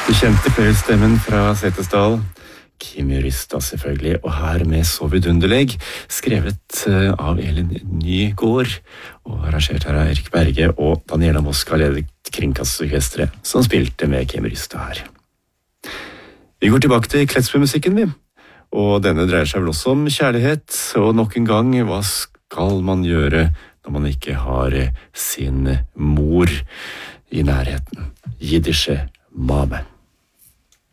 Du kjente fløyelstemmen fra Setesdal. Kim Rystad selvfølgelig, og her med Så vidunderlig, skrevet av Elin Nygård, og arrangert her av Erik Berge og Daniela Moska, ledet Kringkastorkestret, som spilte med Kim Rystad her. Vi går tilbake til Kleppsbø-musikken, vi. Og denne dreier seg vel også om kjærlighet, og nok en gang, hva skal man gjøre når man ikke har sin mor i nærheten? Jiddische Mame.